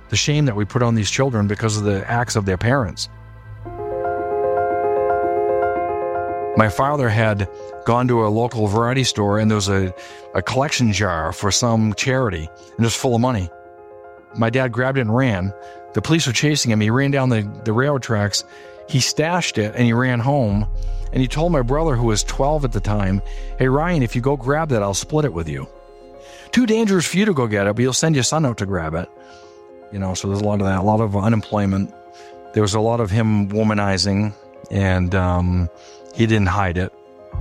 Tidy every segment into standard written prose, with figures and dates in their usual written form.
the shame that we put on these children because of the acts of their parents. My father had gone to a local variety store, and there was a collection jar for some charity, and it was full of money. My dad grabbed it and ran. The police were chasing him. He ran down the railroad tracks. He stashed it, and he ran home. And he told my brother, who was 12 at the time, "Hey, Ryan, if you go grab that, I'll split it with you. Too dangerous for you to go get it, but you'll send your son out to grab it." So there's a lot of that, a lot of unemployment. There was a lot of him womanizing, and he didn't hide it.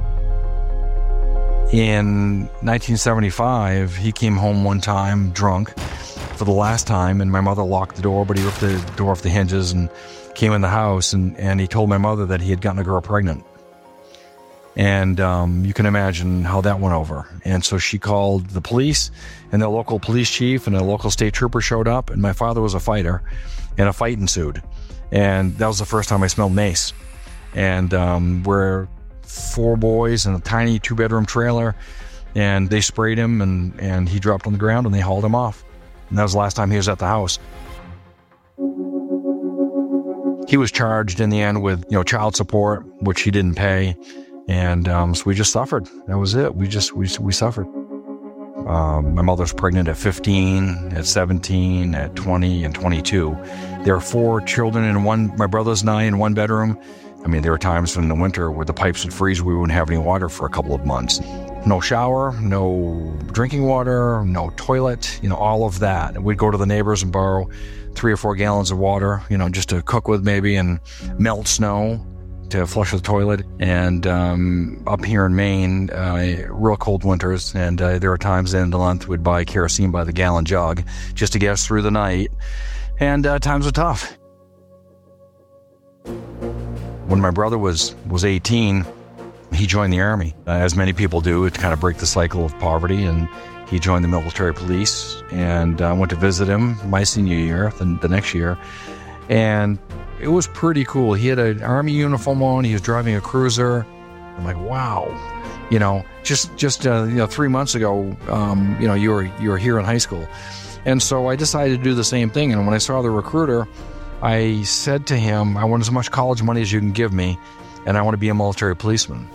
In 1975, he came home one time drunk for the last time, and my mother locked the door, but he ripped the door off the hinges and came in the house, and he told my mother that he had gotten a girl pregnant. And you can imagine how that went over. And so she called the police, and the local police chief and a local state trooper showed up, and my father was a fighter, and a fight ensued. And that was the first time I smelled mace. And we're 4 boys in a tiny 2-bedroom trailer, and they sprayed him, and he dropped on the ground, and they hauled him off. And that was the last time he was at the house. He was charged in the end with, child support, which he didn't pay. And so we just suffered. That was it. We suffered. My mother was pregnant at 15, at 17, at 20, and 22. There are 4 children in my brothers and I in one bedroom. I mean, there were times in the winter where the pipes would freeze. We wouldn't have any water for a couple of months. No shower, no drinking water, no toilet, all of that. And we'd go to the neighbors and borrow 3 or 4 gallons of water, just to cook with maybe, and melt snow to flush the toilet. And up here in Maine, real cold winters, and there are times in the month we'd buy kerosene by the gallon jug just to get us through the night. And times were tough. When my brother was 18, he joined the Army, as many people do, to kind of break the cycle of poverty, and he joined the military police, and I went to visit him my senior year, the next year, and it was pretty cool. He had an Army uniform on, he was driving a cruiser. I'm like, wow, just 3 months ago, you were here in high school. And so I decided to do the same thing, and when I saw the recruiter, I said to him, I want as much college money as you can give me, and I want to be a military policeman.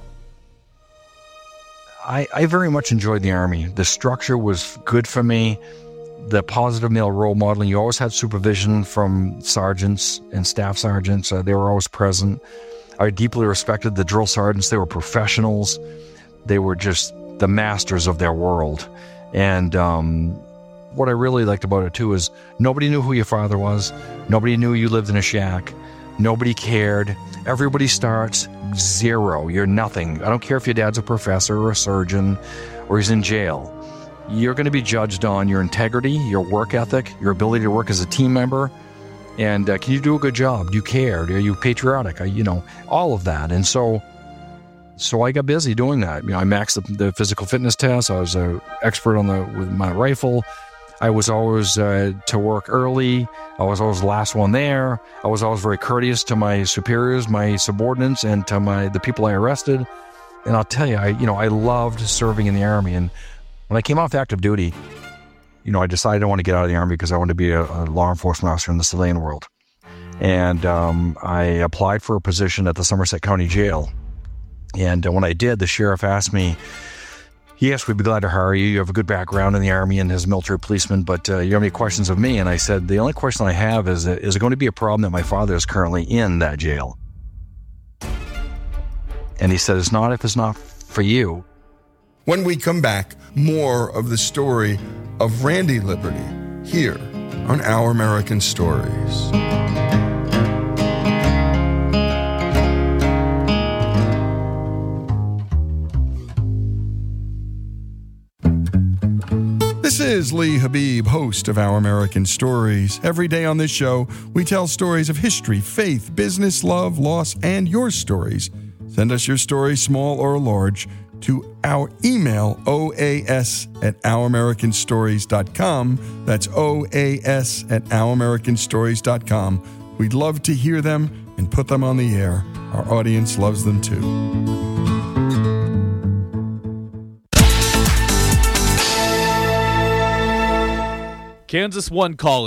I very much enjoyed the Army. The structure was good for me. The positive male role modeling, you always had supervision from sergeants and staff sergeants. They were always present. I deeply respected the drill sergeants. They were professionals. They were just the masters of their world. And what I really liked about it, too, is nobody knew who your father was. Nobody knew you lived in a shack. Nobody cared. Everybody starts 0. You're nothing. I don't care if your dad's a professor or a surgeon or he's in jail. You're going to be judged on your integrity, your work ethic, your ability to work as a team member, and can you do a good job? Do you care? Are you patriotic? All of that. And so I got busy doing that. I maxed the physical fitness test. I was an expert with my rifle. I was always to work early. I was always the last one there. I was always very courteous to my superiors, my subordinates, and to the people I arrested. And I'll tell you, I loved serving in the Army. And when I came off active duty, I decided I wanted to get out of the Army because I wanted to be a law enforcement officer in the civilian world. And I applied for a position at the Somerset County Jail. And when I did, the sheriff asked me, "Yes, we'd be glad to hire you. You have a good background in the Army and as a military policeman, but you have any questions of me?" And I said, "The only question I have is it going to be a problem that my father is currently in that jail?" And he said, "It's not if it's not for you." When we come back, more of the story of Randy Liberty here on Our American Stories. This is Lee Habib, host of Our American Stories. Every day on this show, we tell stories of history, faith, business, love, loss, and your stories. Send us your story, small or large, to our email, oas@ouramericanstories.com. That's oas@ouramericanstories.com. We'd love to hear them and put them on the air. Our audience loves them too. Kansas One College